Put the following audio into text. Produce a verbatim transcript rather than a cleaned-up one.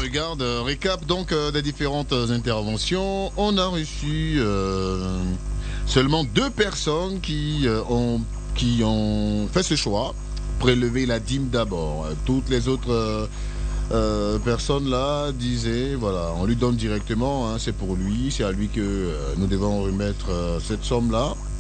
regarde, euh, récap donc euh, des différentes euh, interventions. On a reçu euh, seulement deux personnes qui, euh, ont, qui ont fait ce choix, prélever la dîme d'abord. Toutes les autres euh, euh, personnes là disaient, voilà, on lui donne directement, hein, c'est pour lui, c'est à lui que euh, nous devons remettre euh, cette somme-là.